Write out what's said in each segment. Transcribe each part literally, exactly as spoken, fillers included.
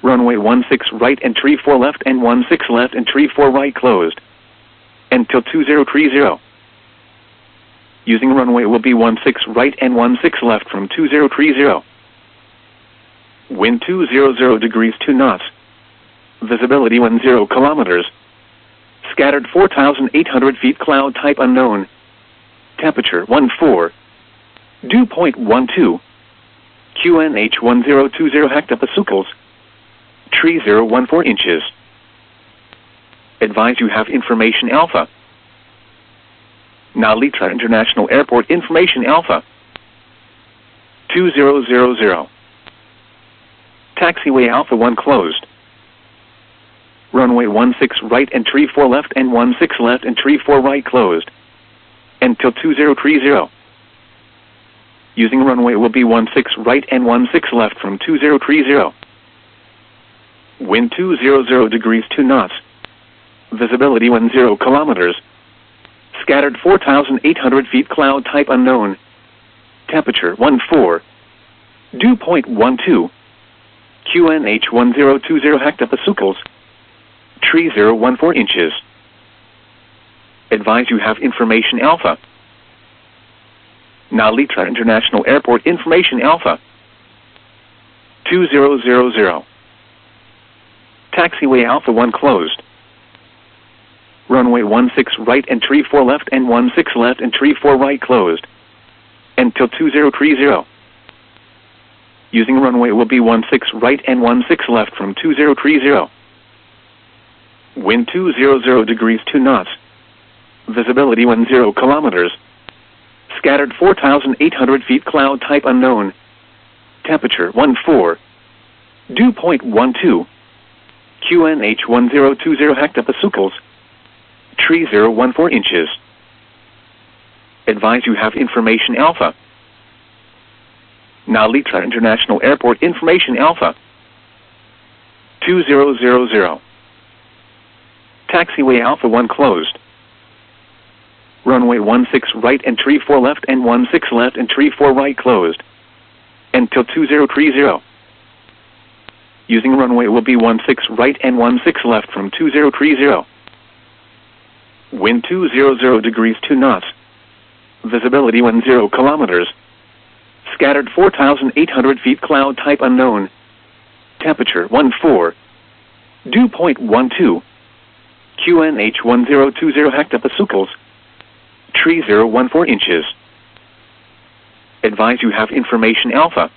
Runway one six right and tree four left and one six left and tree four right closed. Until two zero three zero. Using runway will be one six right and one six left from two zero three zero. Wind two hundred degrees two knots. Visibility one zero kilometers. Scattered four thousand eight hundred feet cloud type unknown. Temperature one four. Dew point one two. Q N H one zero two zero hectopascals. Tree zero one four inches. Advise you have information alpha. Now Litra International Airport information alpha. two thousand. Taxiway Alpha one closed. Runway one six right and tree four left and one six left and tree four right closed. Until two zero three zero. Using runway will be one six right and one six left from two zero three zero. Wind two hundred degrees two knots. Visibility one zero kilometers. Scattered four thousand eight hundred feet cloud type unknown. Temperature one four. Dew point one two. Q N H one zero two zero hectopascals. Tree zero one four inches. Advise you have information alpha. Now Litra International Airport information alpha. two thousand. Taxiway Alpha one closed. Runway one six right and tree four left and one six left and tree four right closed. Until two zero three zero. Using runway will be one six right and one six left from two zero three zero. Wind two hundred degrees two knots. Visibility one zero kilometers. Scattered four thousand eight hundred feet cloud type unknown. Temperature one four. Dew point one two. Q N H one zero two zero hectopascals. Tree zero one four inches. Advise you have information alpha. Now Litra International Airport information alpha. two thousand. Taxiway Alpha one closed. Runway one six right and tree four left and one six left and tree four right closed. Until two zero three zero. Using runway will be one six right and one six left from two zero three zero. Wind two hundred degrees two knots. Visibility one zero kilometers. Scattered four thousand eight hundred feet cloud type unknown. Temperature one four. Dew point one two. Q N H one zero two zero hectopascals. Tree zero one four inches. Advise you have information alpha.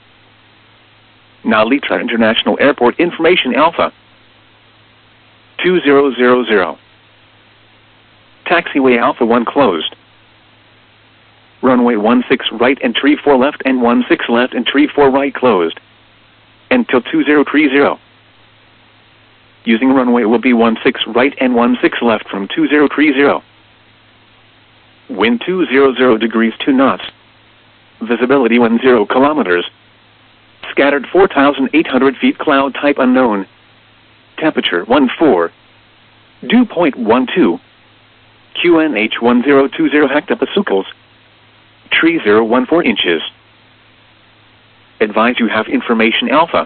Now Litra International Airport information alpha. two thousand. Taxiway Alpha one closed. Runway one six right and tree four left and one six left and tree four right closed. Until two zero three zero. Using runway will be one six right and one six left from two zero three zero. Wind two hundred degrees two knots. Visibility one zero kilometers. Scattered four thousand eight hundred feet cloud type unknown. Temperature one four. Dew point one two. Q N H one zero two zero hectopascals. Tree zero one four inches. Advise you have information alpha.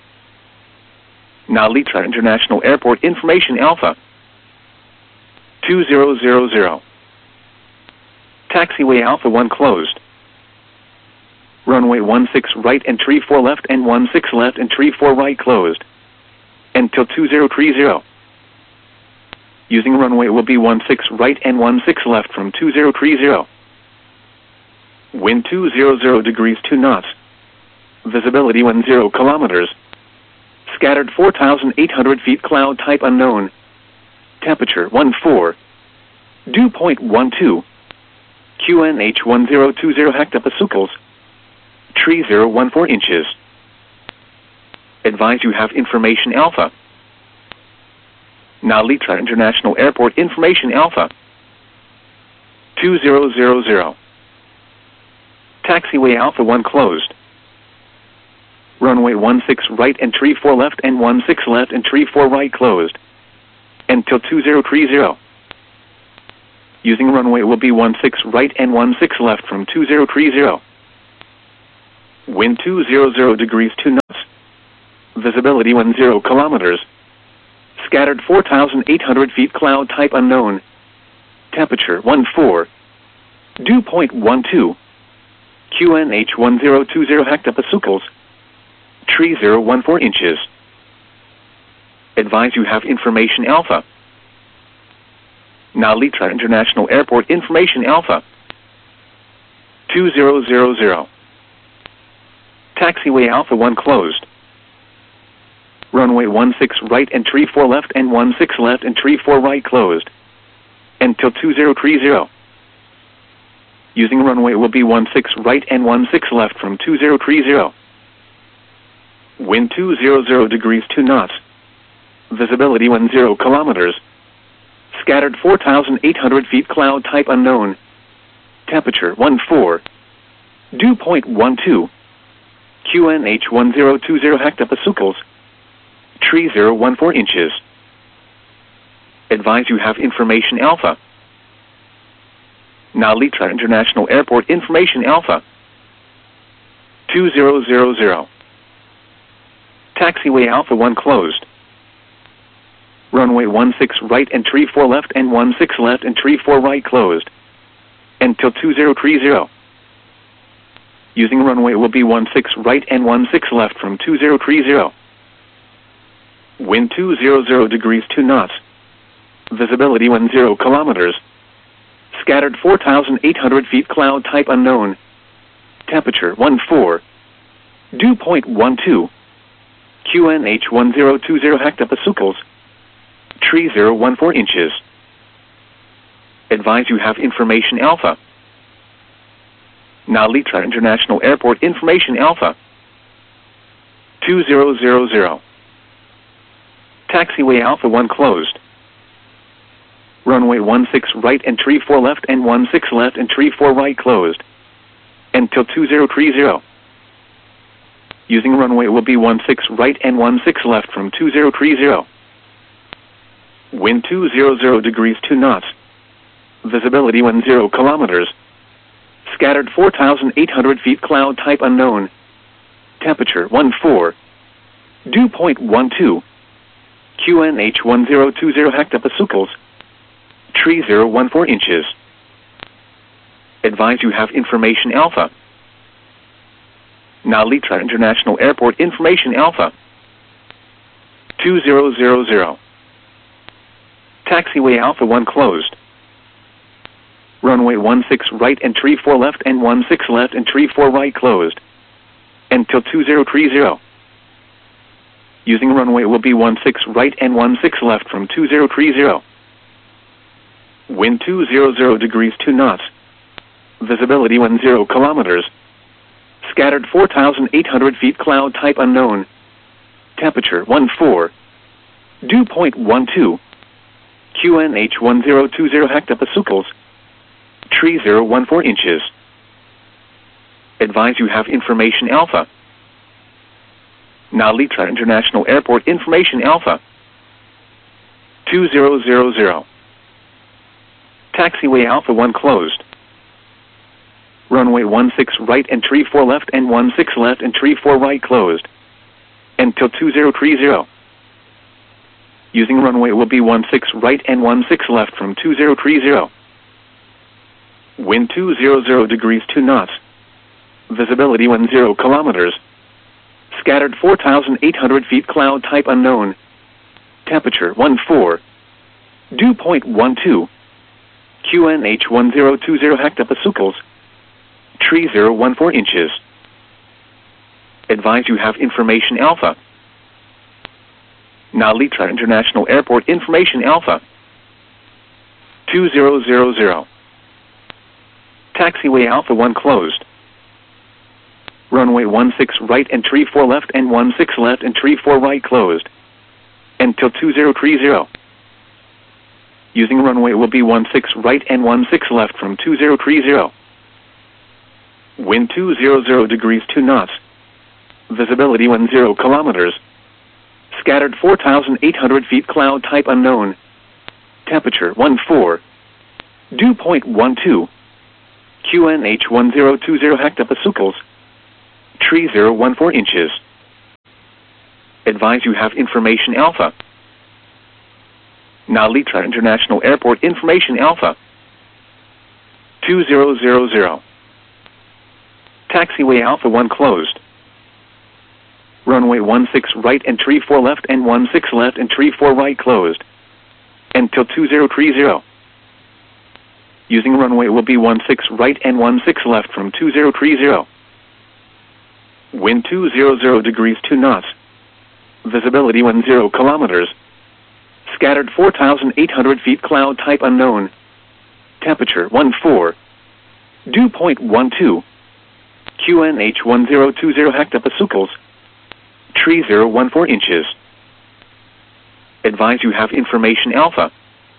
Now Litra International Airport information alpha. two thousand. Taxiway Alpha one closed. Runway one six right and tree four left and one six left and tree four right closed. Until two zero three zero. Using runway will be one six right and one six left from two zero three zero. Wind two hundred degrees two knots. Visibility one zero kilometers. Scattered four thousand eight hundred feet cloud type unknown. Temperature one four. Dew point one two. Q N H one zero two zero hectopascals. Tree zero one four inches. Advise you have information alpha. Now Litra International Airport information alpha. two thousand. Taxiway Alpha one closed. Runway one six right and tree four left and one six left and tree four right closed. Until two zero three zero. Using runway will be one six right and one six left from two zero three zero. Wind two hundred degrees two knots. Visibility one zero kilometers. Scattered four thousand eight hundred feet. Cloud type unknown. Temperature one four. Dew point one two. Q N H one zero two zero hectopascals. Tree zero one four inches. Advise you have information alpha. Nalitra International Airport information alpha. two zero zero zero. Taxiway Alpha one closed. Runway one six right and tree four left and one six left and tree four right closed. Until two zero three zero. Using runway will be one six right and one six left from two zero three zero. Wind two hundred degrees two knots. Visibility one zero kilometers. Scattered four thousand eight hundred feet. Cloud type unknown. Temperature one four. Dew point one two. Q N H one zero two zero hectopascals. Tree zero one four inches. Advise you have information alpha. Nalitra International Airport information alpha. two zero zero zero. Taxiway Alpha one closed. Runway one six right and tree four left and one six left and tree four right closed. Until two zero three zero. Using runway will be one six right and one six left from two zero three zero. Wind two hundred degrees two knots. Visibility one zero kilometers. Scattered four thousand eight hundred feet. Cloud type unknown. Temperature one four. Dew point one two. Q N H one zero two zero hectopascals. Tree zero one four inches. Advise you have information alpha. Nalitra International Airport information alpha. two zero zero zero. Taxiway Alpha one closed. Runway one six right and tree four left and one six left and tree four right closed. Until two zero three zero. Using runway will be one six right and one six left from two zero three zero. Wind two hundred degrees two knots. Visibility one zero kilometers. Scattered four thousand eight hundred feet. Cloud type unknown. Temperature one four. Dew point one two. Q N H one zero two zero hectopascals. Tree zero one four inches. Advise you have information alpha. Nalitra International Airport information alpha. two zero zero zero. Taxiway Alpha one closed. Runway one six right and tree four left and one six left and tree four right closed. Until two zero three zero. Using runway will be one six right and one six left from two zero three zero. Wind two hundred degrees two knots. Visibility one zero kilometers. Scattered four thousand eight hundred feet. Cloud type unknown. Temperature one four. Dew point one two. Q N H one zero two zero hectopascals. Tree zero one four inches. Advise you have information alpha. Nalitra International Airport information alpha. two zero zero zero. Taxiway Alpha one closed. Runway one six right and tree four left and one six left and tree four right closed. Until two zero three zero. Using runway will be one six right and one six left from two zero three zero. Wind two hundred degrees two knots. Visibility one zero kilometers. Scattered four thousand eight hundred feet. Cloud type unknown. Temperature one four. Dew point one two. Q N H one zero two zero hectopascals. Tree zero one four inches. Advise you have information alpha. Nalitra International Airport information alpha. two zero zero zero. Taxiway Alpha one closed. Runway one six right and tree four left and one six left and tree four right closed. Until two zero three zero. Using runway will be one six right and one six left from two zero three zero. Wind two hundred degrees two knots. Visibility one zero kilometers. Scattered four thousand eight hundred feet. Cloud type unknown. Temperature one four. Dew point one two. Q N H one zero two zero hectopascals. Tree zero one four inches. Advise you have information Alpha. Nalitra International Airport information Alpha. two zero zero zero. Taxiway Alpha one closed. Runway one six right and tree four left and one six left and tree four right closed. Until two zero three zero. Using runway will be one six right and one six left from two zero three zero. Wind two hundred degrees two knots. Visibility one zero kilometers. Scattered four thousand eight hundred feet cloud type unknown. Temperature one four. Dew point one two. Q N H one zero two zero hectopascals. Tree zero one four inches. Advise you have information Alpha.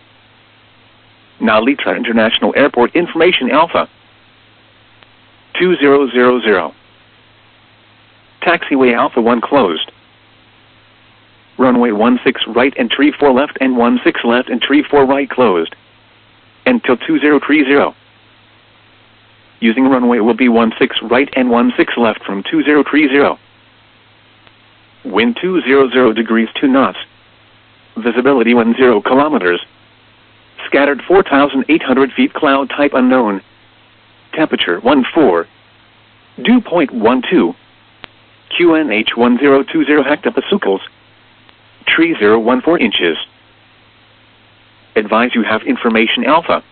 Nalitra International Airport information Alpha. two zero zero zero. Taxiway Alpha one closed. Runway one six right and tree four left and one six left and tree four right closed. Until two zero three zero. Using runway will be one six right and one six left from two zero three zero. Wind two hundred degrees two knots. Visibility one zero kilometers. Scattered four thousand eight hundred feet cloud type unknown. Temperature one four. Dew point one two. Q N H one zero two zero hectopascals. Tree zero one four inches. Advise you have information Alpha.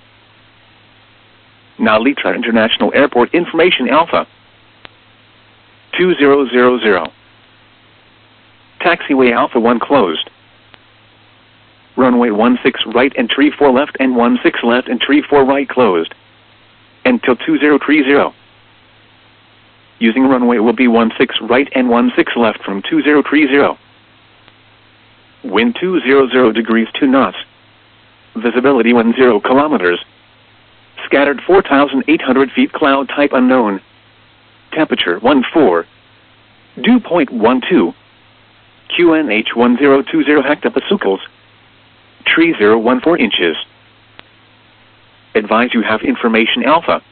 Nalitra International Airport information Alpha. two zero zero zero. Taxiway Alpha one closed. Runway one six right and tree four left and one six left and tree four right closed. Until two zero three zero. Using runway will be one six right and one six left from two zero three zero. Wind two hundred degrees two knots. Visibility one zero kilometers. Scattered four thousand eight hundred feet cloud type unknown. Temperature one four. Dew point one two. Q N H one zero two zero hectopascals. Tree zero one four inches. Advise you have information Alpha.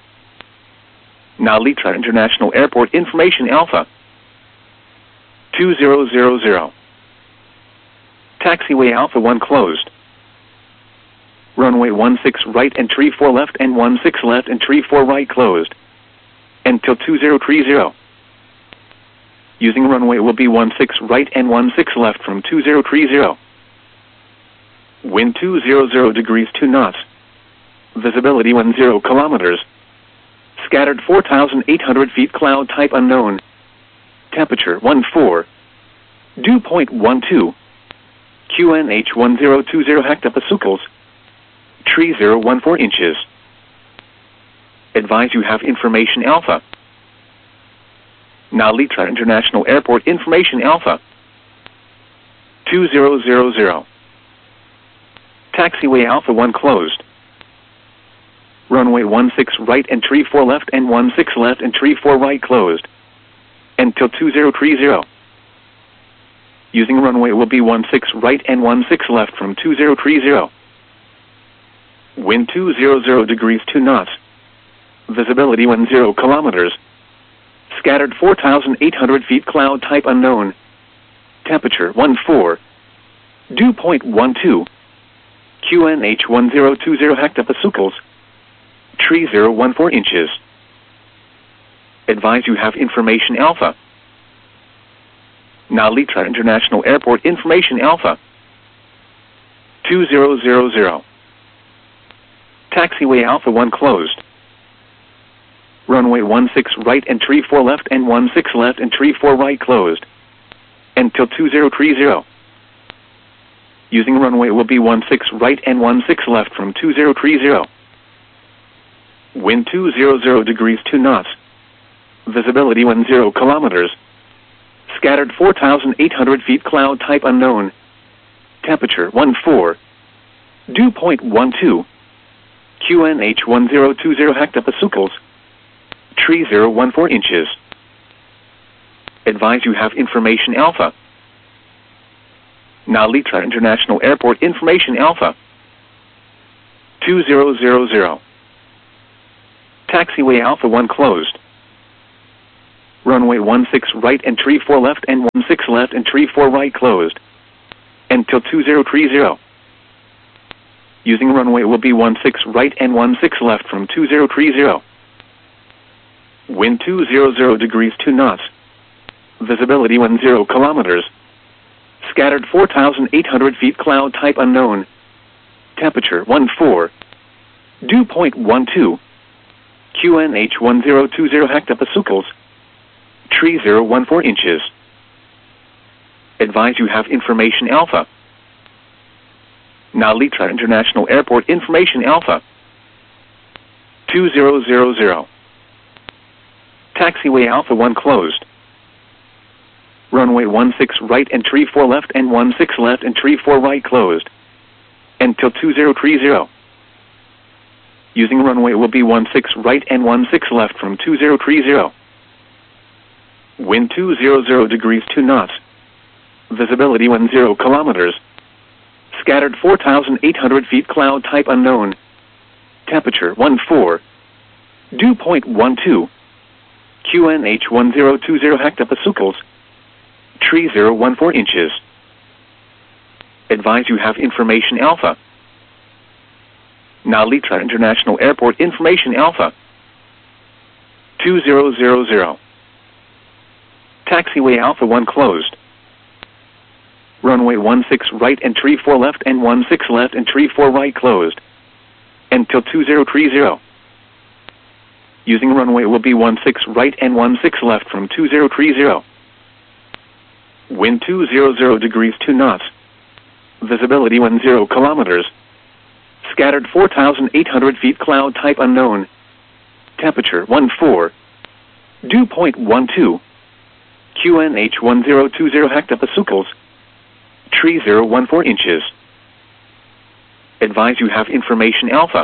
Nalitra International Airport information Alpha. two zero zero zero. Taxiway Alpha one closed. Runway one six right and tree four left and one six left and tree four right closed. Until two zero three zero. Using runway will be one six right and one six left from two zero three zero. Wind two hundred degrees two knots. Visibility one zero kilometers. Scattered four thousand eight hundred feet cloud type unknown. Temperature one four. Dew point one two. Q N H one zero two zero hectopascals. Tree zero one four inches. Advise you have information Alpha. Nalitra International Airport information Alpha. two zero zero zero. Taxiway Alpha one closed. Runway one six right and tree four left and one six left and tree four right closed. Until two zero three zero. Using runway will be one six right and one six left from two zero three zero. Wind two hundred degrees two knots. Visibility one zero kilometers. Scattered four thousand eight hundred feet cloud type unknown. Temperature one four. Dew point one two. Q N H one zero two zero hectopascals. Tree zero one four inches. Advise you have information Alpha. Nalitra International Airport information Alpha. two zero zero zero. Taxiway Alpha one closed. Runway one six right and tree four left and one six left and tree four right closed. Until two zero three zero. Using runway will be one six right and one six left from two zero three zero. Wind two hundred degrees two knots. Visibility one zero kilometers. Scattered four thousand eight hundred feet cloud type unknown. Temperature one four. Dew point one two. Q N H one zero two zero hectopascals. Tree zero one four inches. Advise you have information Alpha. Nalitra International Airport information Alpha. two zero zero zero. Taxiway Alpha one closed. Runway one six right and tree four left and one six left and tree four right closed. Until two zero three zero. Using runway will be one six right and one six left from two zero three zero. Wind two hundred degrees two knots. Visibility one zero kilometers. Scattered four thousand eight hundred feet, cloud type unknown. Temperature one four. Dew point one two. Q N H one zero two zero hectopascals. Tree zero one four inches. Advise you have information Alpha. Now Litra International Airport information Alpha. two zero zero zero. Taxiway Alpha one closed. Runway one six right and tree four left and one six left and tree four right closed. Until two zero three zero. Using runway will be one six right and one six left from two zero three zero. Wind two hundred degrees two knots. Visibility one zero kilometers. Scattered four thousand eight hundred feet, cloud type unknown. Temperature one four. Dew point one two. Q N H one zero two zero hectopascals. Tree zero one four inches. Advise you have information Alpha. Now Litra International Airport information Alpha. two zero zero zero. Taxiway Alpha one closed. Runway one six right and tree four left and one six left and tree four right closed. Until two zero three zero. Using runway will be one six right and one six left from two zero three zero. Wind two hundred degrees two knots. Visibility one zero kilometers. Scattered four thousand eight hundred feet, cloud type unknown. Temperature one four. Dew point one two. Q N H one zero two zero hectopascals. Tree zero one four inches. Advise you have information Alpha.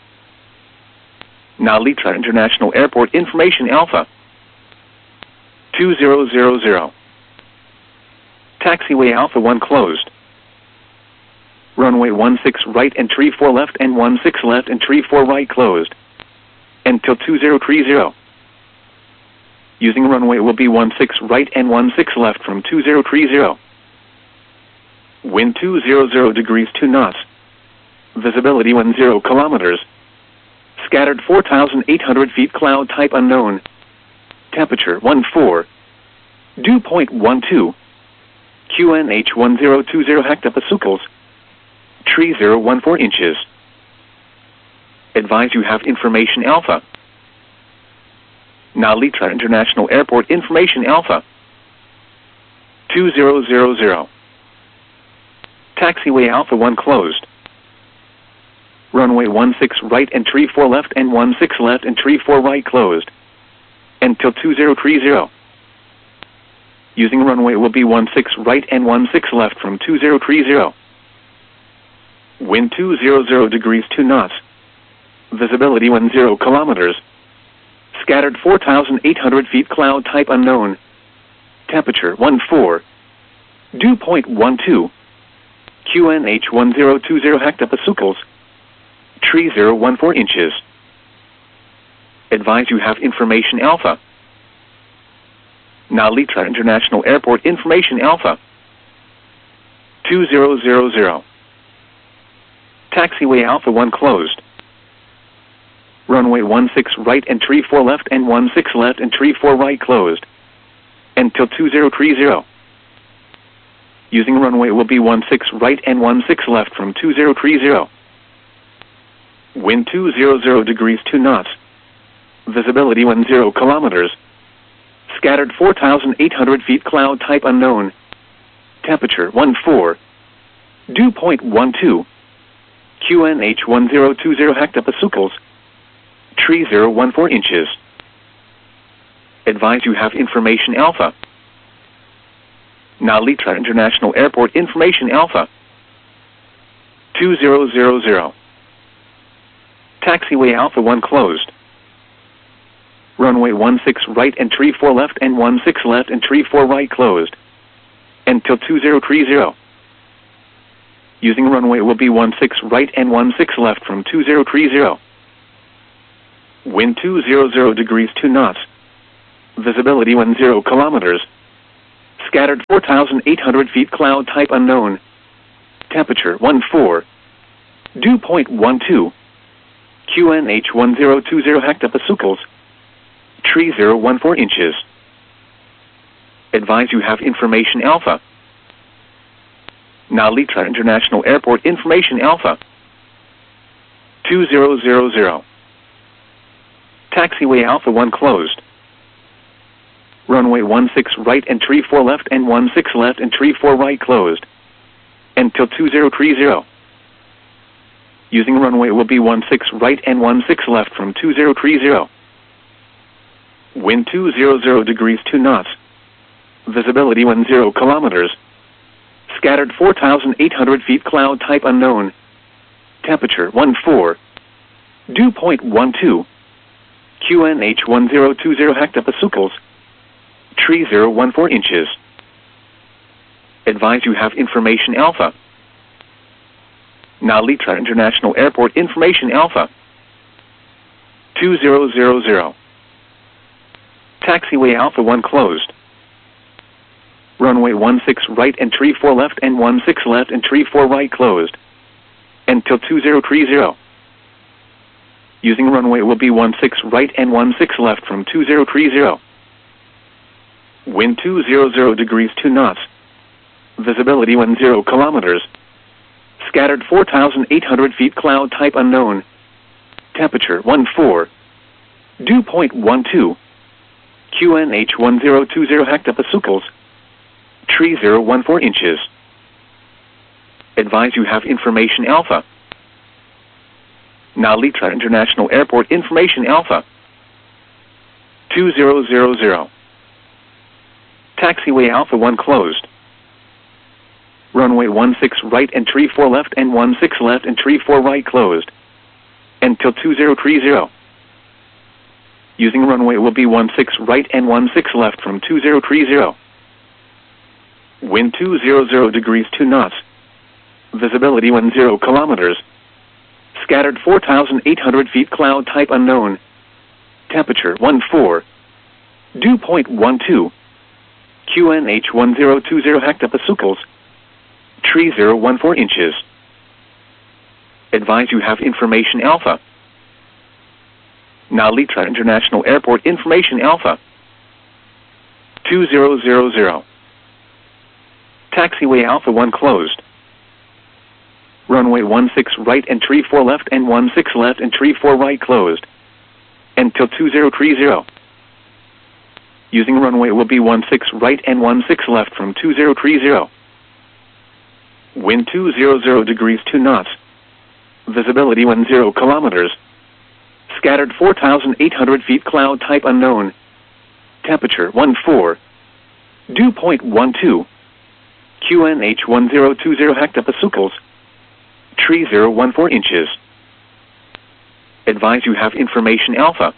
Now Litra International Airport information Alpha. two zero zero zero. Taxiway Alpha one closed. Runway one six right and tree four left and one six left and tree four right closed. Until two zero three zero. Using runway will be one six right and one six left from two zero three zero. Wind two hundred degrees two knots. Visibility one zero kilometers. Scattered four thousand eight hundred feet, cloud type unknown. Temperature one four. Dew point one two. Q N H one zero two zero hectopascals. Tree zero one four inches. Advise you have information Alpha. Now Litra International Airport information Alpha. two zero zero zero. Taxiway Alpha one closed. Runway one six right and tree four left and one six left and tree four right closed. Until two zero three zero. Using runway will be one six right and one six left from two zero three zero. Wind two hundred degrees two knots. Visibility one zero kilometers. Scattered four thousand eight hundred feet, cloud type unknown. Temperature one four. Dew point one two. Q N H one zero two zero hectopascals. Tree zero one four inches. Advise you have information Alpha. Now Litra International Airport information Alpha. two zero zero zero. Taxiway Alpha one closed. Runway one six right and tree four left and one six left and tree four right closed. Until two zero three zero. Using runway will be one six right and one six left from two zero three zero. Wind two hundred degrees two knots. Visibility one zero kilometers. Scattered four thousand eight hundred feet, cloud type unknown. Temperature one four. Dew point one two. Q N H one zero two zero hectopascals. Tree zero one four inches. Advise you have information Alpha. Now Litra International Airport information Alpha. two zero zero zero. Taxiway Alpha one closed. Runway one six right and tree four left and one six left and tree four right closed. Until two zero three zero. Using runway will be one six right and one six left from two zero three zero. Wind two hundred degrees two knots. Visibility one zero kilometers. Scattered four thousand eight hundred feet. Cloud type unknown. Temperature one four. Dew point one two. Q N H one zero two zero hectopascals. Tree zero one four inches. Advise you have information alpha. Nalitra International Airport information alpha. two zero zero zero. Taxiway Alpha one closed. Runway one six right and tree four left and one six left and tree four right closed. Until two zero three zero. Using runway will be one six right and one six left from two zero three zero. Wind two hundred degrees two knots. Visibility one zero kilometers. Scattered four thousand eight hundred feet. Cloud type unknown. Temperature one four. Dew point one two. Q N H one zero two zero hectopascals. Tree zero one four inches. Advise you have information alpha. Nalitra International Airport information alpha. two zero zero zero. Taxiway Alpha one closed. Runway one six right and tree four left and one six left and tree four right closed. Until two zero three zero. Using runway will be one six right and one six left from two zero three zero. Wind two hundred degrees two knots. Visibility one zero kilometers. Scattered four thousand eight hundred feet. Cloud type unknown. Temperature one four. Dew point one two. Q N H one zero two zero hectopascals. Tree zero one four inches. Advise you have information alpha. Nalitra International Airport information alpha. two zero zero zero. Taxiway Alpha one closed. Runway one six right and tree four left and one six left and tree four right closed. Until two zero three zero. Using runway will be one six right and one six left from two zero three zero. Wind two hundred degrees two knots. Visibility one zero kilometers. Scattered four thousand eight hundred feet. Cloud type unknown. Temperature one four. Dew point one two. Q N H one zero two zero hectopascals. Tree zero one four inches. Advise you have information alpha. Nalitra International Airport information alpha. two zero zero zero. Taxiway Alpha one closed. Runway one six right and tree four left and one six left and tree four right closed. Until two zero three zero. Using runway will be one six right and one six left from two zero three zero. Wind two hundred degrees two knots. Visibility one zero kilometers. Scattered four thousand eight hundred feet. Cloud type unknown. Temperature one four. Dew point one two. Q N H one zero two zero hectopascals. Tree zero one four inches. Advise you have information alpha.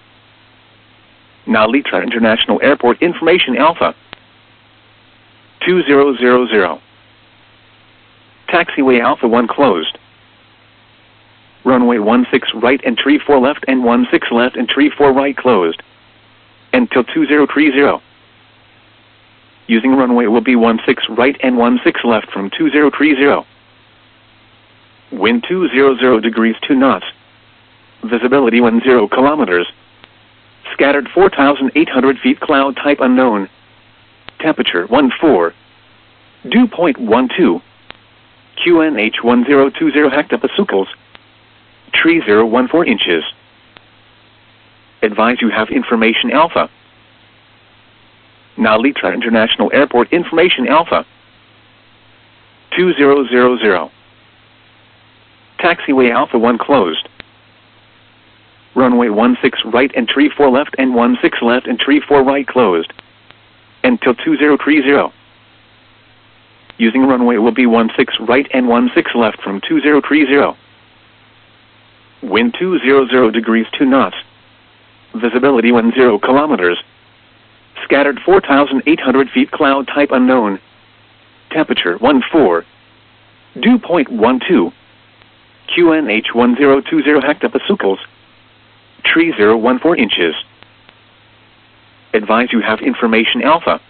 Nalitra International Airport information alpha. two zero zero zero. Taxiway Alpha one closed. Runway one six right and tree four left and one six left and tree four right closed. Until two zero three zero. Using runway will be one six right and one six left from two zero three zero. Wind two hundred degrees two knots. Visibility one zero kilometers. Scattered four thousand eight hundred feet. Cloud type unknown. Temperature one four. Dew point one two. Q N H one zero two zero hectopascals. Tree zero one four inches. Advise you have information alpha. Nalitra International Airport information alpha. two zero zero zero. Taxiway Alpha one closed. Runway one six right and tree four left and one six left and tree four right closed. Until two zero three zero. Using runway will be one six right and one six left from two zero three zero. Wind two hundred degrees two knots. Visibility one zero kilometers. Scattered four thousand eight hundred feet. Cloud type unknown. Temperature one four. Dew point one two. Q N H one zero two zero hectopascals. Tree zero one four inches. Advise you have information Alpha.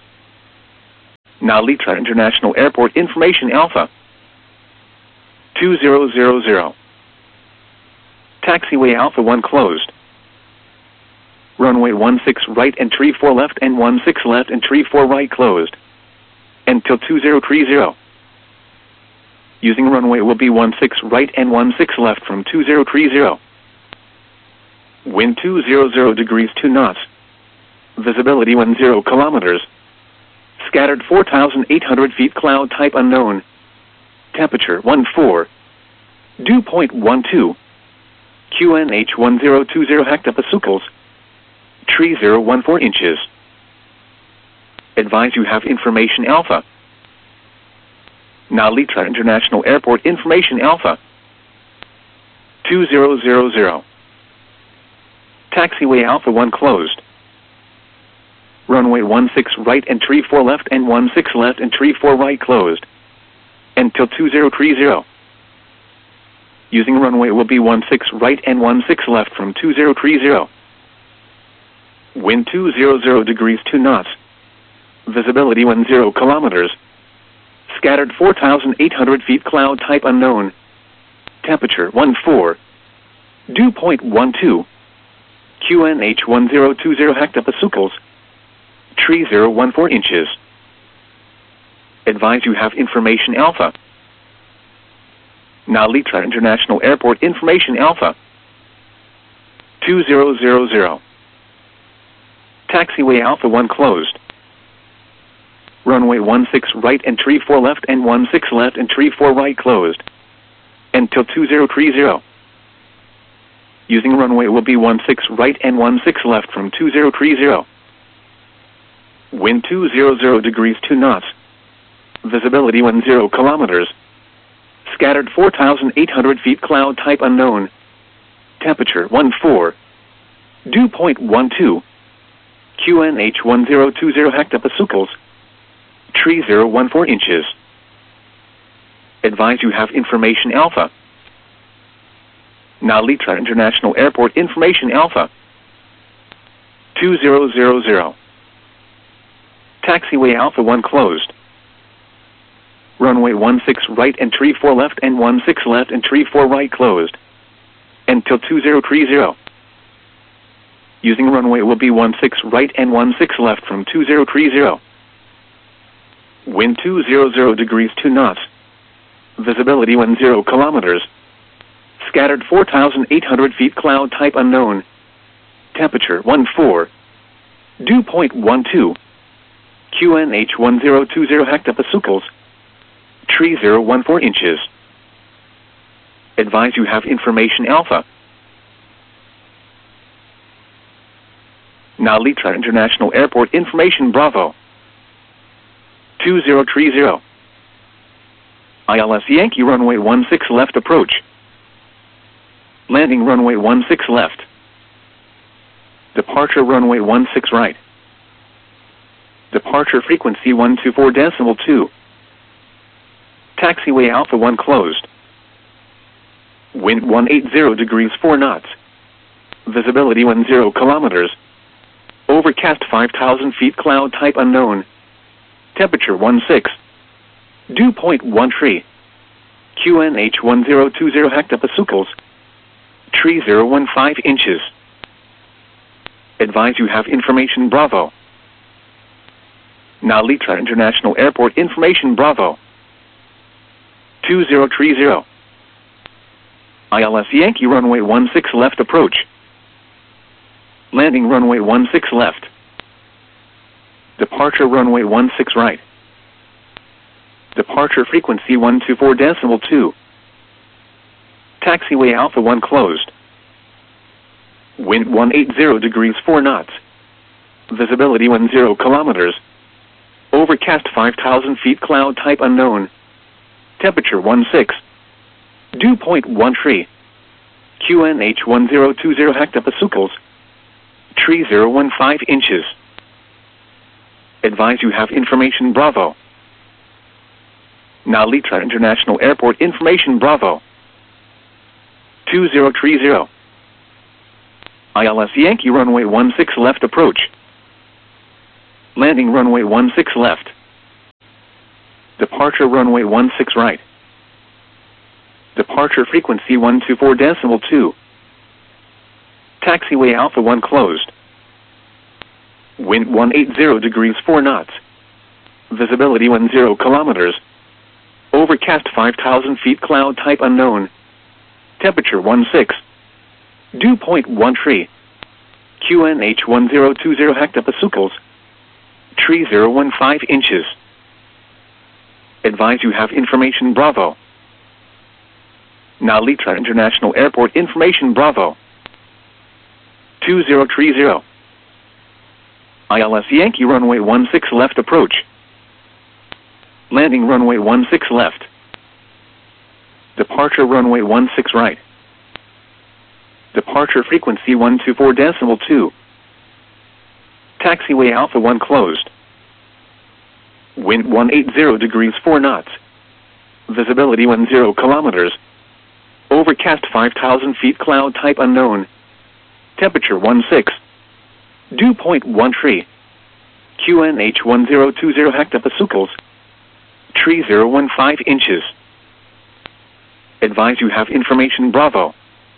Narita International Airport information Alpha. two zero zero zero. Taxiway Alpha one closed. Runway one six right and tree four left and one six left and tree four right closed. Until two zero three zero. Using runway will be one six right and one six left from two zero three zero. Wind two hundred degrees two knots. Visibility one zero kilometers. Scattered four thousand eight hundred feet cloud type unknown. Temperature one four. Dew point one two. Q N H one zero two zero hectopascals. Tree zero one four inches. Advise you have information Alpha. Narita International Airport information Alpha. two zero zero zero. Taxiway Alpha one closed. Runway one six right and tree four left and one six left and tree four right closed. Until two zero three zero. Using runway will be one six right and one six left from two zero three zero. Wind two hundred degrees two knots. Visibility one zero kilometers. Scattered four thousand eight hundred feet cloud type unknown. Temperature one four. Dew point one two. Q N H one zero two zero hectopascals. Tree zero one four inches. Advise you have information Alpha. Narita International Airport information Alpha. two zero zero zero. Taxiway Alpha one closed. Runway one six right and tree four left and one six left and tree four right closed. Until two zero three zero. Using runway will be one six right and one six left from two zero three zero. Wind two hundred degrees two knots. Visibility one zero kilometers. Scattered four thousand eight hundred feet cloud type unknown. Temperature one four. Dew point one two. Q N H one zero two zero hectopascals. Tree zero one four inches. Advise you have information Alpha. Narita International Airport information Alpha. two zero zero zero. Taxiway Alpha one closed. Runway one six right and tree four left and one six left and tree four right closed. Until two zero three zero. Using runway will be one six right and one six left from two zero three zero. Wind two hundred degrees two knots. Visibility one zero kilometers. Scattered four thousand eight hundred feet cloud type unknown. Temperature one four. Dew point one two. Q N H one zero two zero hectopascals. Tree zero one four inches. Advise you have information Alpha. Narita International Airport information Bravo. two zero three zero. I L S Yankee runway one six left approach. Landing runway one six left. Departure runway one six right. Departure frequency one two four decimal two. Taxiway Alpha one closed. Wind one eighty degrees four knots. Visibility one zero kilometers. Overcast five thousand feet cloud type unknown. Temperature one six. Dew point one three. Q N H one zero two zero hectopascals. Tree zero one five inches. Advise you have information Bravo. Narita International Airport information Bravo. two zero three zero. I L S Yankee runway one six left approach. Landing runway one six left. Departure runway one six right. Departure frequency one two four decimal two. Taxiway Alpha one closed. Wind one eighty degrees four knots. Visibility one zero kilometers. Overcast five thousand feet cloud type unknown. Temperature one six. Dew point one three. Q N H one zero two zero hectopascals. Tree zero one five inches. Advise you have information Bravo. Narita International Airport information Bravo. two zero three zero. I L S Yankee runway one six left approach. Landing runway one six left. Departure runway one six right. Departure frequency one two four decimal two. Taxiway Alpha one closed. Wind one eighty degrees four knots. Visibility one zero kilometers. Overcast five thousand feet, cloud type unknown. Temperature one six. Dew point one three. Q N H one zero two zero hectopascals. Tree zero one five inches. Advise you have information Bravo. Nalitra International Airport information Bravo. two zero three zero. I L S Yankee runway one six left approach. Landing runway one six left. Departure runway one six right. Departure frequency one two four decimal two. Taxiway Alpha one closed. Wind one eighty degrees four knots. Visibility one zero kilometers. Overcast five thousand feet, cloud type unknown. Temperature one six. Dew point one three. Q N H one zero two zero hectopascals. Tree zero one five inches. Advise you have information Bravo.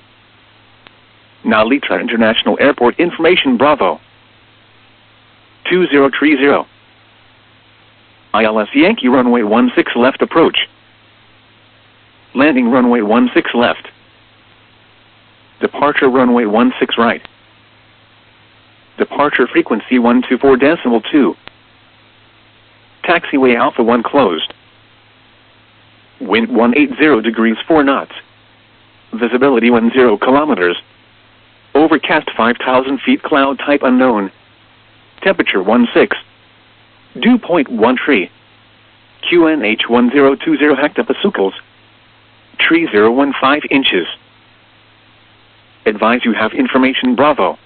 Nalitra International Airport information Bravo. two zero three zero. I L S Yankee runway one six left approach. Landing runway one six left. Departure runway one six right. Departure frequency one two four decimal two. Taxiway Alpha one closed. Wind one eighty degrees four knots. Visibility one zero kilometers. Overcast five thousand feet, cloud type unknown. Temperature one six. Dew point one three. Q N H one zero two zero hectopascals. Tree zero one five inches. Advise you have information Bravo.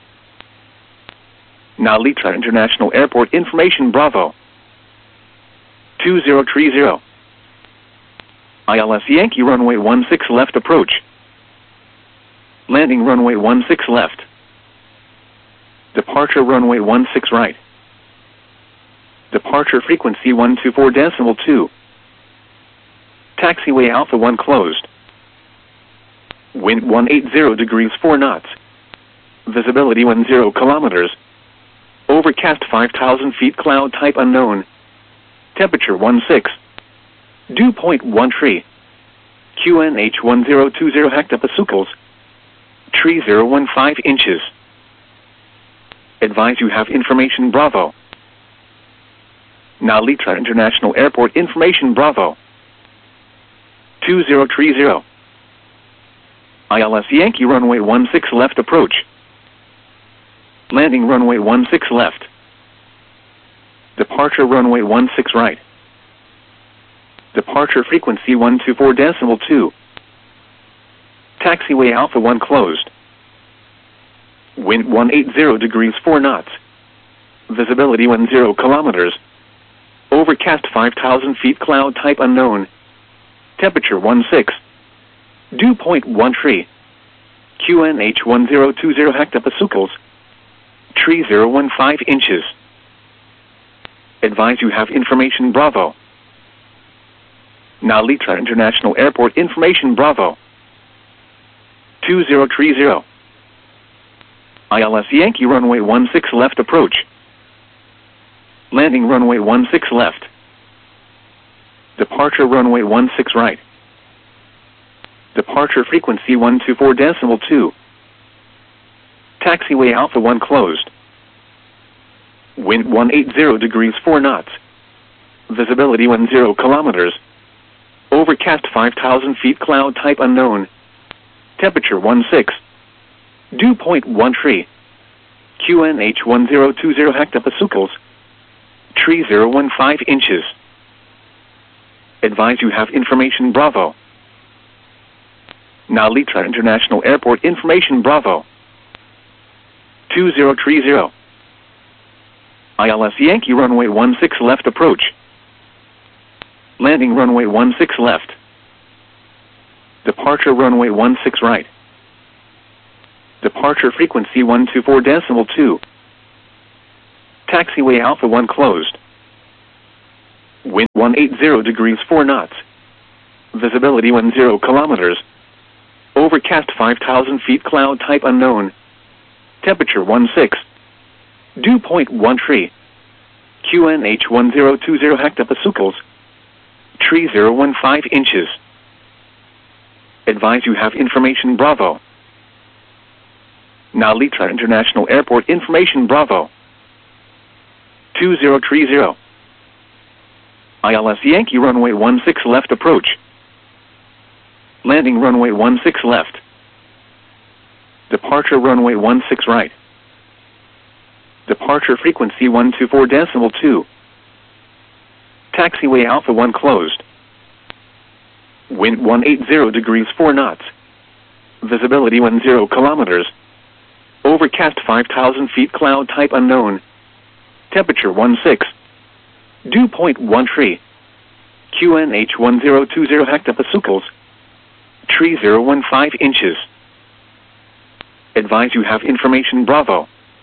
Nalitra International Airport information Bravo. two zero three zero. I L S Yankee runway one six left approach. Landing runway one six left. Departure runway one six right. Departure frequency one two four decimal two. Taxiway Alpha one closed. Wind one eighty degrees four knots. Visibility one zero kilometers. Overcast five thousand feet, cloud type unknown. Temperature one six. Dew point one three. Q N H one zero two zero hectopascals. Tree zero one five inches. Advise you have information Bravo. Nalitra International Airport information Bravo. two zero three zero. I L S Yankee runway one six left approach. Landing runway one six left. Departure runway one six right. Departure frequency one two four decimal two. Taxiway Alpha one closed. Wind one eighty degrees four knots. Visibility one zero kilometers. Overcast five thousand feet, cloud type unknown. Temperature one six. Dew point one three. Q N H one zero two zero hectopascals. Tree zero one five inches. Advise you have information Bravo. Nalitra International Airport information Bravo. two zero three zero. I L S Yankee runway one six left approach. Landing runway one six left. Departure runway one six right. Departure frequency one two four decimal two. Taxiway Alpha one closed. Wind one eighty degrees four knots. Visibility one zero kilometers. Overcast five thousand feet, cloud type unknown. Temperature one six. Dew point one three. Q N H one zero two zero hectopascals. Tree zero one five inches. Advise you have information Bravo. Nalitra International Airport information Bravo. two zero three zero. I L S Yankee runway one six left approach. Landing runway one six left. Departure runway one six right. Departure frequency one two four decimal two. Taxiway Alpha one closed. Wind one eighty degrees four knots. Visibility ten kilometers. Overcast five thousand feet, cloud type unknown. Temperature sixteen. Dew point one tree. Q N H ten twenty hectopascals. Tree zero one five inches. Advise you have information Bravo. Nalitra International Airport information Bravo. two zero three zero. I L S Yankee runway one six left approach. Landing runway one six left. Departure runway one six right. Departure frequency one two four decimal two. Taxiway Alpha one closed. Wind one eighty degrees four knots. Visibility ten kilometers. Overcast five thousand feet, cloud type unknown. Temperature sixteen. Dew point one tree. Q N H ten twenty hectopascals. Tree zero one five inches. Advise you have information Bravo.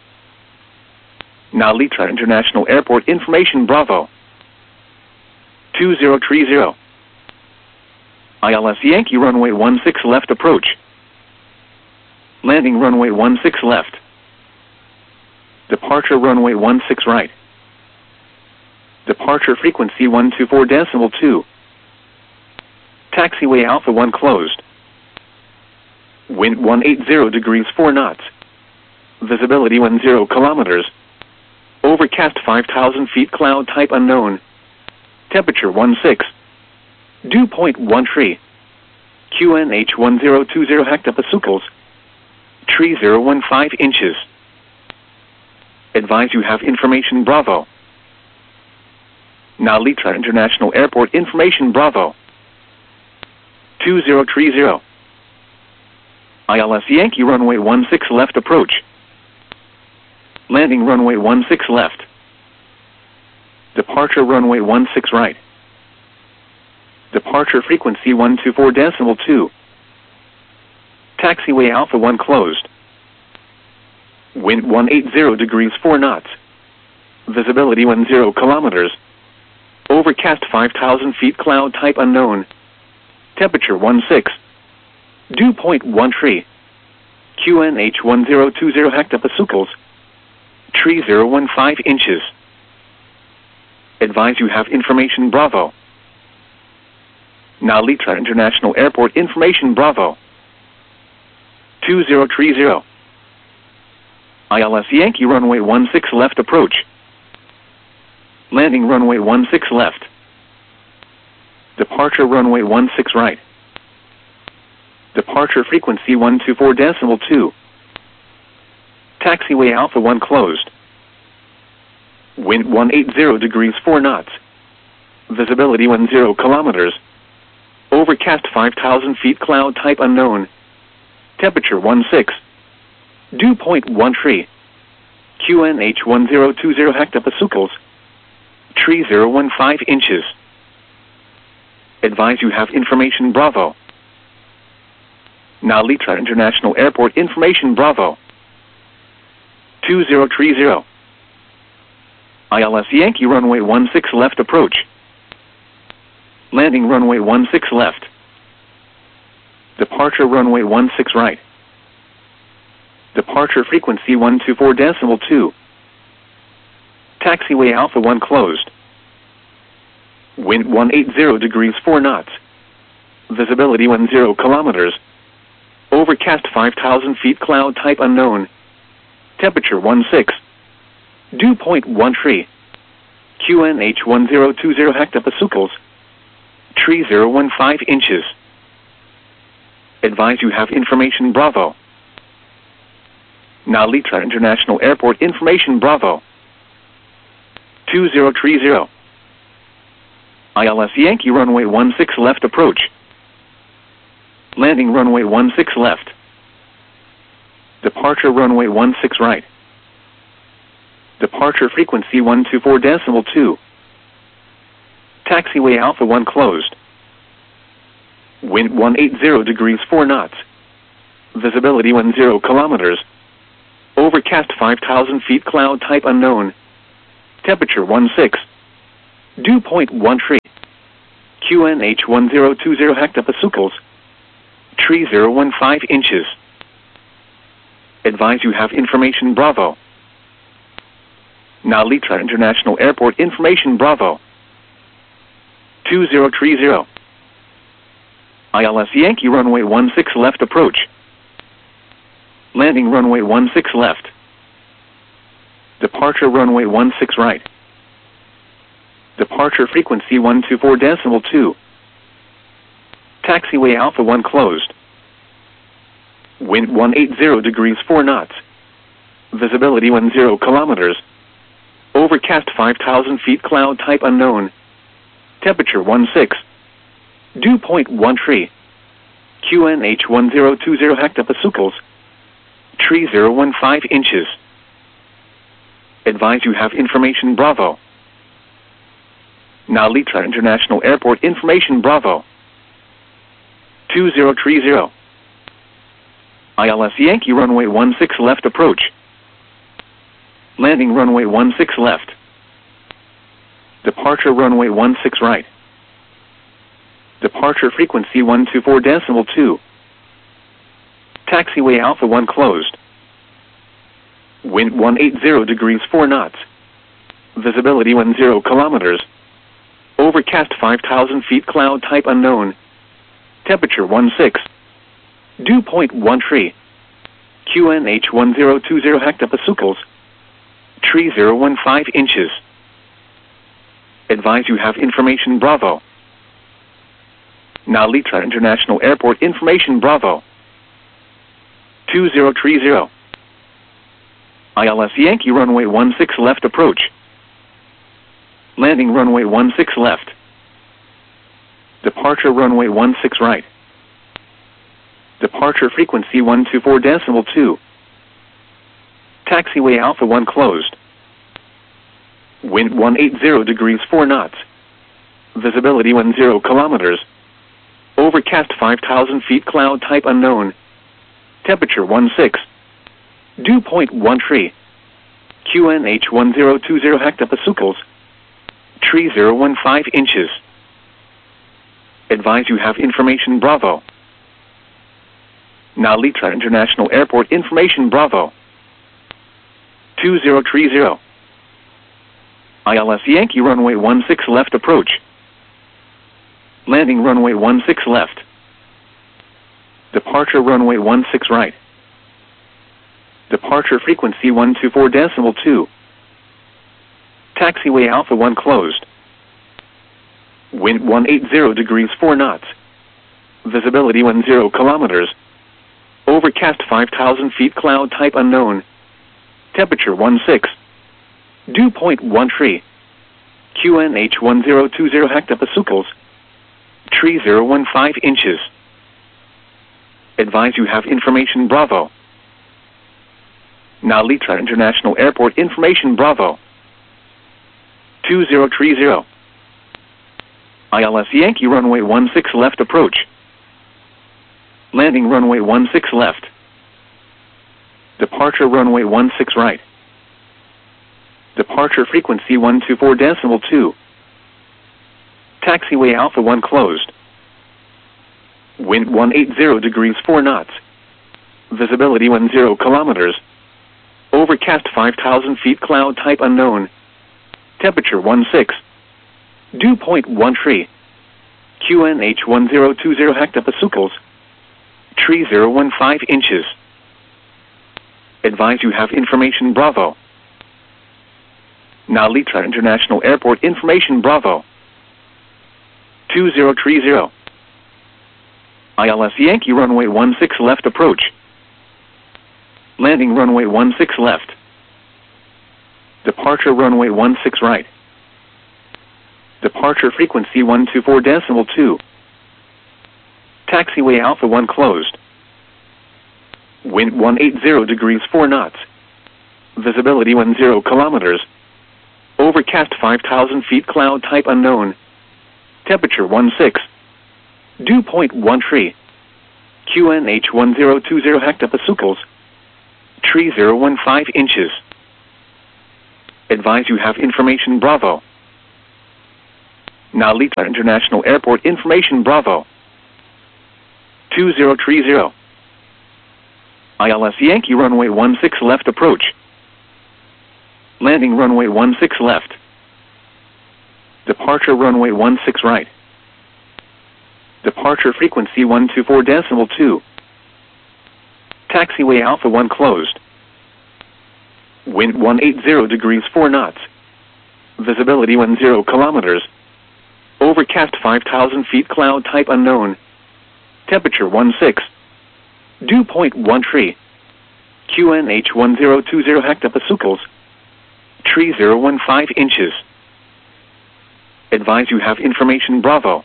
Nalitra International Airport information Bravo. two zero three zero. I L S Yankee runway one six left approach. Landing runway one six left. Departure runway one six right. Departure frequency one two four decimal two. Taxiway Alpha one closed. Wind one eighty degrees four knots. Visibility ten kilometers. Overcast five thousand feet, cloud type unknown. Temperature sixteen. Dew point one tree. Q N H ten twenty hectopascals. Tree zero one five inches. Advise you have information Bravo. Nalitra International Airport information Bravo. two zero three zero. I L S Yankee runway one six left approach. Landing runway one six left. Departure runway one six right. Departure frequency one two four decimal two. Taxiway Alpha one closed. Wind one eighty degrees four knots. Visibility ten kilometers. Overcast five thousand feet, cloud type unknown. Temperature sixteen. Dew point one tree. Q N H ten twenty hectopascals. Tree zero one five inches. Advise you have information Bravo. Nalitra International Airport information Bravo. two zero three zero. I L S Yankee runway one six left approach. Landing runway one six left. Departure runway one six right. Departure frequency one two four decimal two. Taxiway Alpha one closed. Wind one eighty degrees four knots. Visibility ten kilometers. Overcast five thousand feet, cloud type unknown. Temperature sixteen. Dew point one tree. Q N H ten twenty hectopascals. Tree zero one five inches. Advise you have information Bravo. Nalitra International Airport information Bravo. two zero three zero. I L S Yankee runway one six left approach. Landing runway one six left. Departure runway one six right. Departure frequency one two four decimal two. Taxiway Alpha one closed. Wind one eighty degrees four knots. Visibility ten kilometers. Overcast five thousand feet, cloud type unknown. Temperature sixteen. Dew point one tree. Q N H ten twenty hectopascals. Tree zero one five inches. Advise you have information Bravo. Nalitra International Airport information Bravo. two zero three zero. I L S Yankee runway one six left approach. Landing runway one six left. Departure runway one six right. Departure frequency one two four decimal two. Taxiway Alpha one closed. Wind one eighty degrees four knots. Visibility ten kilometers. Overcast five thousand feet, cloud type unknown. Temperature one six. Dew point one tree. Q N H one zero two zero hectopascals. Tree zero one five inches. Advise you have information Bravo. Nalitra International Airport information Bravo. two zero three zero. I L S Yankee runway one six left approach. Landing runway one six left. Departure runway one six right. Departure frequency one two four decimal two. Taxiway Alpha one closed. Wind one eighty degrees four knots. Visibility one zero kilometers. Overcast five thousand feet, cloud type unknown. Temperature one six. Dew point one tree. Q N H one zero two zero hectopascals. Tree zero one five inches. Advise you have information Bravo. Nalitra International Airport information Bravo. two zero three zero. I L S Yankee runway one six left approach. Landing runway one six left. Departure runway one six right. Departure frequency one two four decimal two. Taxiway Alpha one closed. Wind one eighty degrees four knots. Visibility one zero kilometers. Overcast five thousand feet, cloud type unknown. Temperature one six. Dew point one tree. Q N H one zero two zero hectopascals. Tree zero one five inches. Advise you have information Bravo. Nalitra International Airport information Bravo. two zero three zero. I L S Yankee runway one six left approach. Landing runway one six left. Departure runway one six right. Departure frequency one two four decimal two. Taxiway Alpha one closed. Wind one eighty degrees four knots. Visibility one zero kilometers. Overcast five thousand feet, cloud type unknown. Temperature one six. Dew point one tree. Q N H one zero two zero hectopascals. Tree zero one five inches. Advise you have information Bravo. Nalitra International Airport information Bravo. two zero three zero. I L S Yankee runway one six left approach. Landing runway one six left. Departure runway one six right. Departure frequency one two four decimal two. Taxiway Alpha one closed. Wind one eighty degrees four knots. Visibility one zero kilometers. Overcast five thousand feet, cloud type unknown. Temperature one six. Dew point one tree. Q N H one zero two zero hectopascals. Tree zero one five inches. Advise you have information Bravo. Nalitra International Airport information Bravo. two zero three zero. I L S Yankee runway one six left approach. Landing runway one six left. Departure runway one six right. Departure frequency one two four decimal two. Taxiway Alpha one closed. Wind one eighty degrees four knots. Visibility one zero kilometers. Overcast five thousand feet, cloud type unknown. Temperature one six. Dew point one tree. Q N H one zero two zero hectopascals. Tree zero one five inches. Advise you have information Bravo. Nalitra International Airport information Bravo. two zero three zero. I L S Yankee runway one six left approach. Landing runway one six left. Departure runway one six right. Departure frequency one two four decimal two. Taxiway Alpha one closed. Wind one eighty degrees four knots. Visibility one zero kilometers. Overcast five thousand feet, cloud type unknown. Temperature one six. Dew point one tree. Q N H one zero two zero hectopascals. Tree zero one five inches. Advise you have information Bravo. Narita International Airport information Bravo. two zero three zero. I L S Yankee runway one six left approach. Landing runway one six left. Departure runway one six right. Departure frequency one two four decimal two. Taxiway Alpha one closed. Wind one eighty degrees four knots. Visibility ten kilometers. Overcast five thousand feet, cloud type unknown. Temperature sixteen. Dew point one three. Q N H ten twenty hectopascals. Tree zero one five inches. Advise you have information Bravo.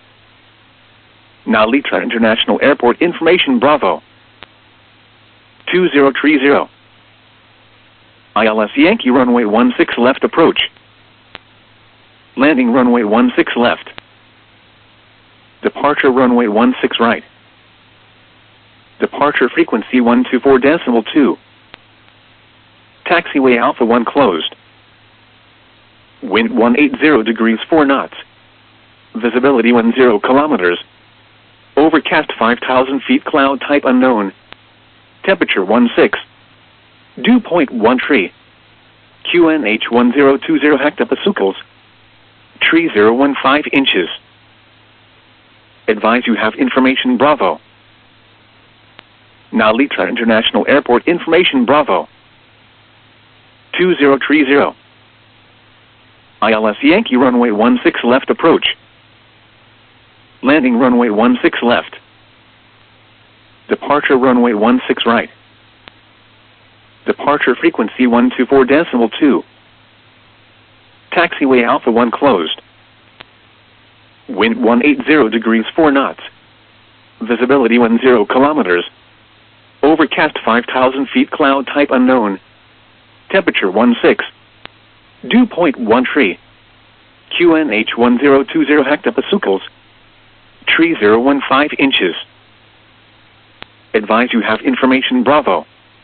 Narita International Airport information Bravo. two zero three zero. I L S Yankee runway one six left approach. Landing runway one six left. Departure runway one six right. Departure frequency one two four decimal two. Taxiway Alpha one closed. Wind one eighty degrees four knots. Visibility ten kilometers. Overcast five thousand feet, cloud type unknown. Temperature sixteen. Dew point one three. Q N H ten twenty hectopascals. Tree zero one five inches. Advise you have information Bravo. Narita International Airport information Bravo. two zero three zero. I L S Yankee runway one six left approach. Landing runway one six left. Departure runway one six right. Departure frequency one two four decimal two. Taxiway Alpha one closed. Wind one eighty degrees four knots. Visibility ten kilometers. Overcast five thousand feet, cloud type unknown. Temperature sixteen. Dew point one three. Q N H ten twenty hectopascals. Tree zero one five inches. Advise you have information Bravo.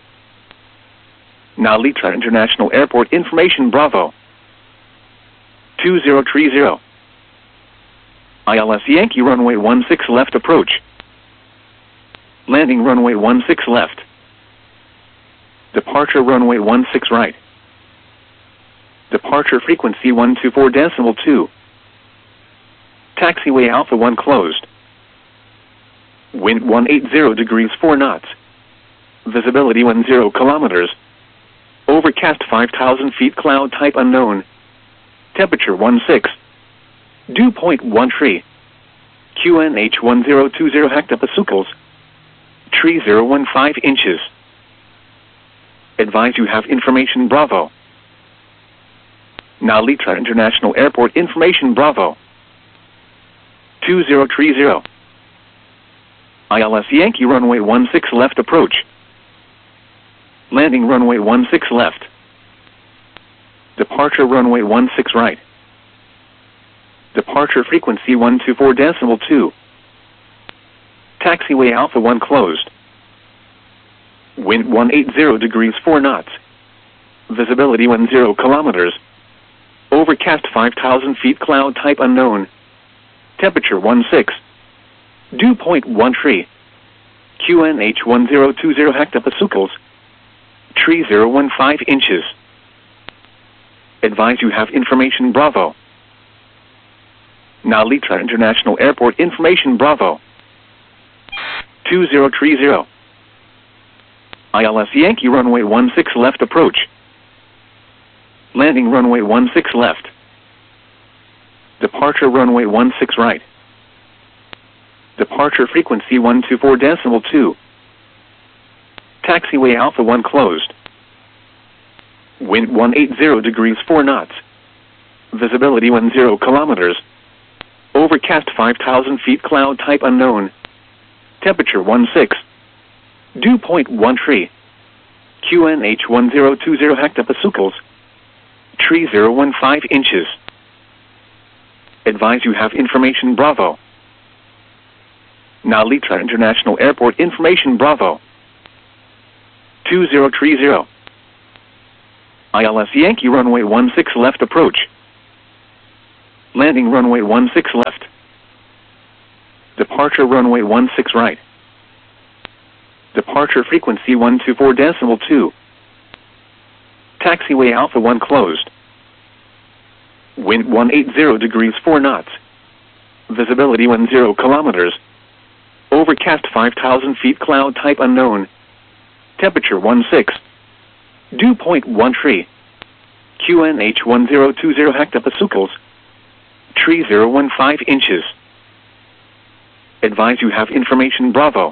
Narita International Airport information Bravo. two zero three zero. I L S Yankee runway one six left approach. Landing runway one six left. Departure runway one six right. Departure frequency one two four decimal two. Taxiway Alpha one closed. Wind one eighty degrees four knots. Visibility ten kilometers. Overcast five thousand feet, cloud type unknown. Temperature sixteen. Dew point one three. Q N H ten twenty hectopascals. Tree zero one five inches. Advise you have information Bravo. Narita International Airport information Bravo. two zero three zero. I L S Yankee runway one six left approach. Landing runway one six left. Departure runway one six right. Departure frequency one two four decimal two. Taxiway Alpha one closed. Wind one eighty degrees four knots. Visibility ten kilometers. Overcast five thousand feet, cloud type unknown. Temperature sixteen. Dew point one three. Q N H ten twenty hectopascals. Tree zero one five inches. Advise you have information Bravo. Narita International Airport information Bravo. two zero three zero. I L S Yankee runway one six left approach. Landing runway one six left. Departure runway one six right. Departure frequency one two four decimal two. Taxiway Alpha one closed. Wind one eighty degrees four knots. Visibility ten kilometers. Overcast five thousand feet, cloud type unknown. Temperature sixteen. Dew point one three. Q N H ten twenty hectopascals. Tree zero one five inches. Advise you have information Bravo. Narita International Airport information Bravo. two zero three zero. I L S Yankee runway one six left approach. Landing runway one six left. Departure runway one six right. Departure frequency one two four decimal two. Taxiway Alpha one closed. Wind one eighty degrees four knots. Visibility ten kilometers. Overcast five thousand feet, cloud type unknown. Temperature sixteen. Dew point one tree. Q N H ten twenty hectopascals. Tree zero one five inches. Advise you have information Bravo.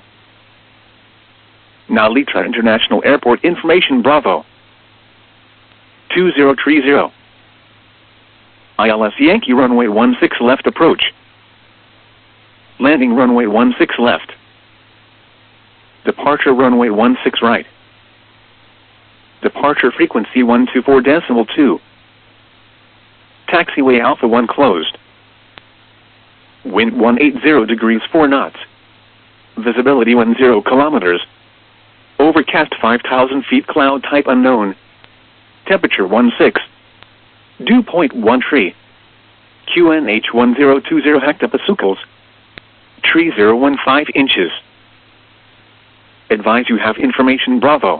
Now Litra International Airport information Bravo. two zero three zero. I L S Yankee runway one six left approach. Landing runway one six left. Departure runway one six right. Departure frequency one two four decimal two. Taxiway Alpha one closed. Wind one eighty degrees four knots. Visibility ten kilometers. Overcast five thousand feet, cloud type unknown. Temperature sixteen. Dew point one tree. Q N H ten twenty hectopascals. Tree zero one five inches. Advise you have information Bravo.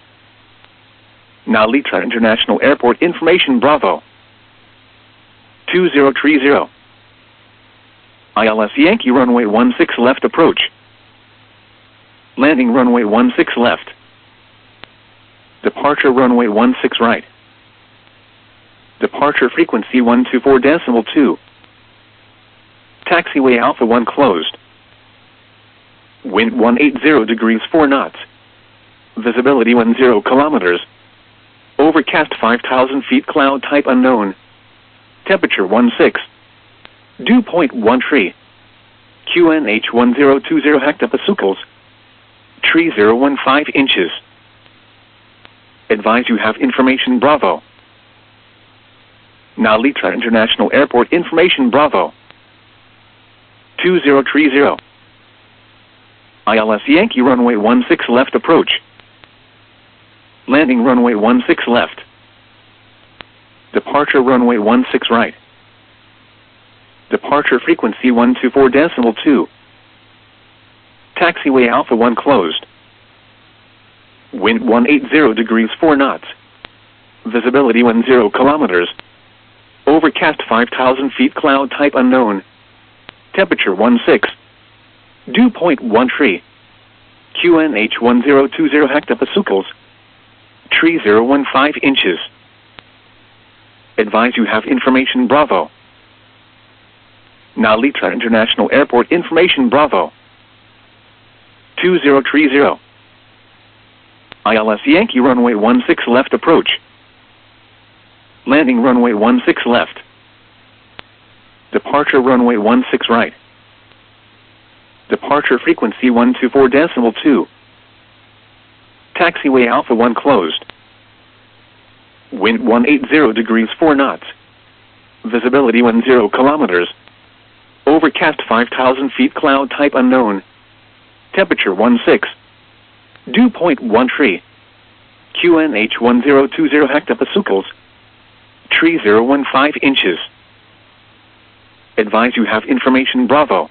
Now Litra International Airport information Bravo. two zero three zero. I L S Yankee runway one six left approach. Landing runway one six left. Departure runway one six right. Departure frequency one two four decimal two. Taxiway Alpha one closed. Wind one eighty degrees four knots. Visibility ten kilometers. Overcast five thousand feet, cloud type unknown. Temperature sixteen. Dew point one tree. Q N H ten twenty hectopascals. Tree zero one five inches. Advise you have information Bravo. Now Litra International Airport information Bravo. two zero three zero. I L S Yankee runway one six left approach. Landing runway one six left. Departure runway one six right. Departure frequency one two four decimal two. Taxiway Alpha one closed. Wind one eighty degrees four knots. Visibility ten kilometers. Overcast five thousand feet, cloud type unknown. Temperature sixteen. Dew point one tree. Q N H ten twenty hectopascals. Tree zero one five inches. Advise you have information Bravo. Now Litra International Airport information Bravo. two zero three zero. I L S Yankee runway one six left approach. Landing runway one six left. Departure runway one six right. Departure frequency one two four decimal two. Taxiway Alpha one closed. Wind one eighty degrees four knots. Visibility ten kilometers. Overcast five thousand feet, cloud type unknown. Temperature sixteen. Dew point one tree. Q N H ten twenty hectopascals. Tree zero one five inches. Advise you have information Bravo.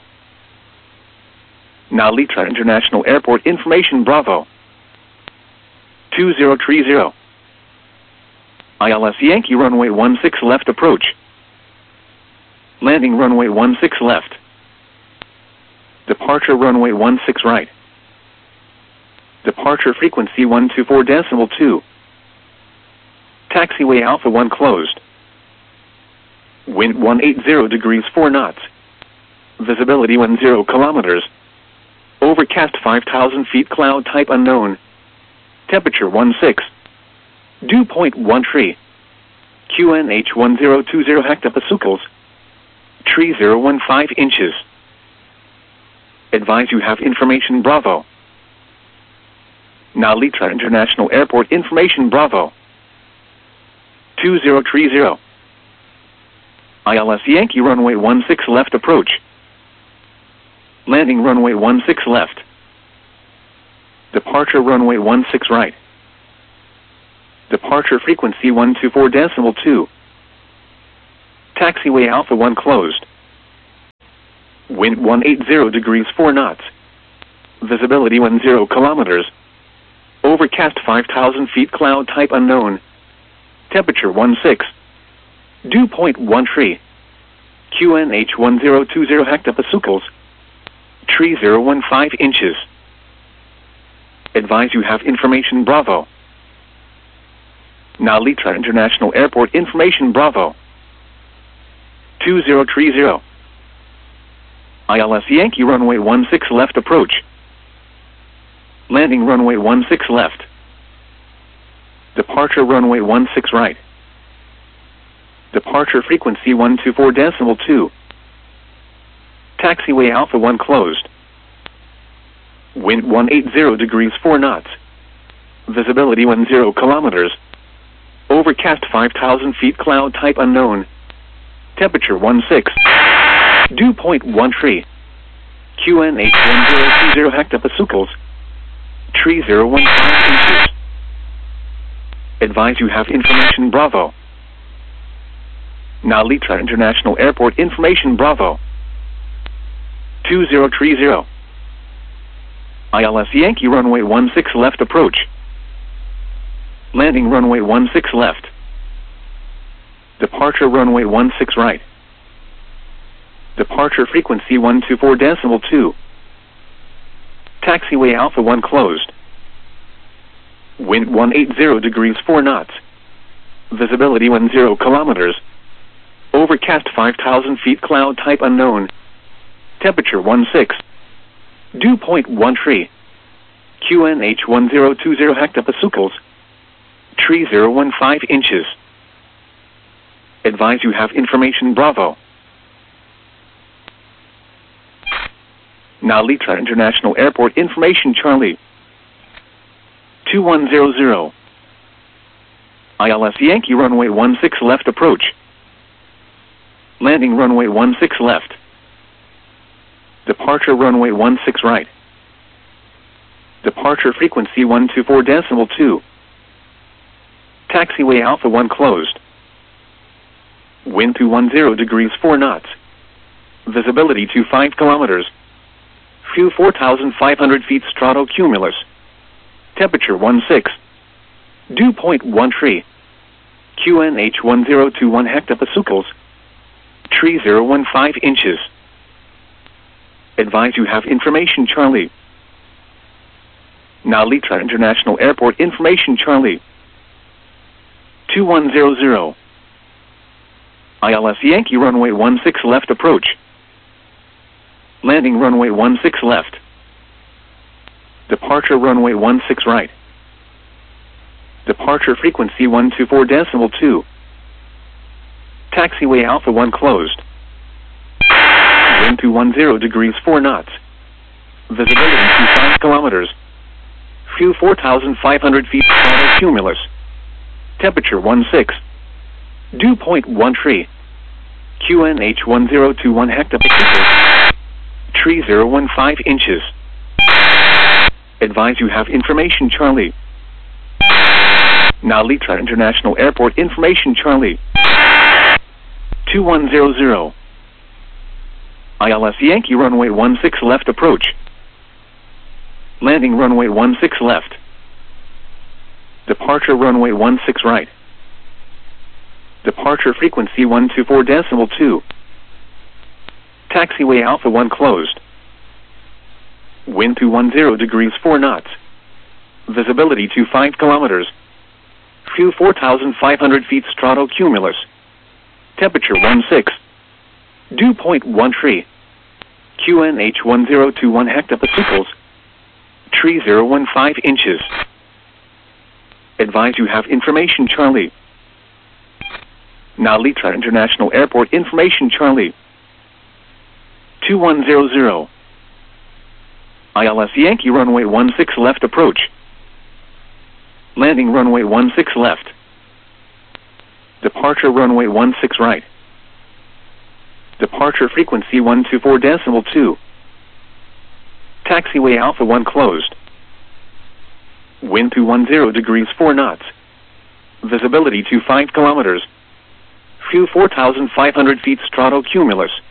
Now Litra International Airport information Bravo. two zero three zero. I L S Yankee runway one six left approach. Landing runway one six left. Departure runway one six right. Departure frequency one two four decimal two. Taxiway Alpha one closed. Wind one eighty degrees four knots. Visibility ten kilometers. Overcast five thousand feet, cloud type unknown. Temperature sixteen. Dew point one tree. Q N H ten twenty hectopascals. Tree zero one five inches. Advise you have information Bravo. Now Litra International Airport information Bravo. two zero three zero. I L S Yankee runway one six left approach. Landing runway one six left. Departure runway one six right. Departure frequency one two four decimal two. Taxiway Alpha one closed. Wind one eighty degrees four knots. Visibility ten kilometers. Overcast five thousand feet, cloud type unknown. Temperature sixteen. Dew point one three. Q N H ten twenty hectopascals. Tree zero one five inches. Advise you have information Bravo. Nalitra International Airport information Bravo. two zero three zero. I L S Yankee runway sixteen left approach. Landing runway sixteen left. Departure runway sixteen right. Departure frequency one two four decimal two. Taxiway Alpha one closed. Wind one eighty degrees four knots. Visibility ten kilometers. Overcast five thousand feet, cloud type unknown. Temperature sixteen. Dew point one three. Q N H ten twenty hectopascals. Tree zero one five inches. Advise you have information Bravo. Nalitra International Airport information Bravo. two zero three zero. I L S Yankee runway sixteen left approach. Landing runway sixteen left. Departure runway sixteen right. Departure frequency one two four decimal two. Taxiway Alpha one closed. Wind one eighty degrees four knots. Visibility ten kilometers. Overcast five thousand feet, cloud type unknown. Temperature sixteen. Dew point one three. Q N H ten twenty hectopascals. Tree zero one five inches. Advise you have information Bravo. Nalitra International Airport information Charlie. two one zero zero. I L S Yankee runway sixteen left approach. Landing runway sixteen left. Departure runway sixteen right. Departure frequency one two four decimal two. Taxiway Alpha one closed. Wind two ten degrees four knots. Visibility to five kilometers. Few four thousand five hundred feet stratocumulus. Temperature sixteen. Dew point one three. Q N H ten twenty-one hectopascals. Tree zero one five inches. Advise you have information Charlie. Nalitra International Airport information Charlie. two one zero zero. I L S Yankee runway sixteen left approach. Landing runway sixteen left. Departure runway sixteen right. Departure frequency one two four decimal two. Taxiway Alpha one closed. Wind two ten degrees four knots. Visibility to five kilometers. Few four thousand five hundred feet stratocumulus. Temperature sixteen. Dew point one three. Q N H ten twenty-one hectopascals. Tree zero one five inches. Advise you have information Charlie. Nalitra International Airport information Charlie. two one zero zero. I L S Yankee runway sixteen left approach. Landing runway sixteen left. Departure runway sixteen right. Departure frequency one two four decimal two. Taxiway Alpha one closed. Wind two ten degrees four knots. Visibility to five kilometers. Few four thousand five hundred feet stratocumulus. Temperature sixteen. Dew point one three. Q N H ten twenty-one hectopascals. Tree zero one five inches. Advise you have information Charlie. Nalitra International Airport information Charlie. two one zero zero. I L S Yankee runway sixteen left approach. Landing runway sixteen left. Departure runway sixteen right. Departure frequency one two four decimal two. Taxiway Alpha one closed. Wind two ten degrees four knots. Visibility to five kilometers. View four thousand five hundred feet stratocumulus.